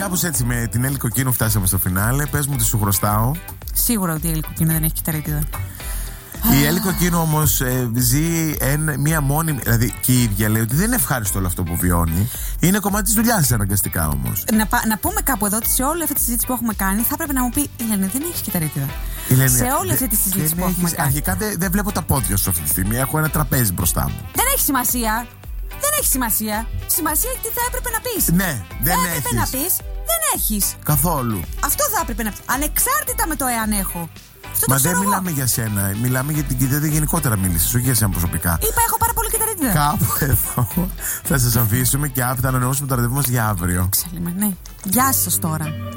κάπως έτσι με την Έλλη Κοκκίνου φτάσαμε στο φινάλε. Πες μου τι σου χρωστάω. Σίγουρα ότι η Έλλη Κοκκίνου δεν έχει κυταρίτιδα. Η Έλλη Κοκκίνου όμως ζει μία μόνη. Δηλαδή και η ίδια λέει ότι δεν είναι ευχάριστο όλο αυτό που βιώνει. Είναι κομμάτι της δουλειάς αναγκαστικά όμως. Να πούμε κάπου εδώ ότι σε όλη αυτή τη συζήτηση που έχουμε κάνει θα έπρεπε να μου πει: Ελένη, δεν έχεις κυταρίτιδα. Σε όλη αυτή τη συζήτηση που έχουμε κάνει. Αρχικά δεν βλέπω τα πόδια σου αυτή τη στιγμή. Έχω ένα τραπέζι μπροστά μου. Δεν έχει σημασία. Δεν έχει σημασία. Σημασία έχει τι θα έπρεπε να πεις. Ναι, δεν έχεις. Έπρεπε να πεις, δεν έχεις. Καθόλου. Αυτό θα έπρεπε να πεις. Ανεξάρτητα με το εάν έχω. Μα δεν μιλάμε για σένα. Μιλάμε για την κυταρίτιδα γενικότερα. Μίλησες, όχι για σένα προσωπικά. Είπα, έχω πάρα πολύ κυταρίτιδα. Κάπου εδώ θα σας αφήσουμε και αύριο θα ανανεώσουμε το ραντεβού μας για αύριο. Ξέλιμε, ναι. Γεια σας τώρα.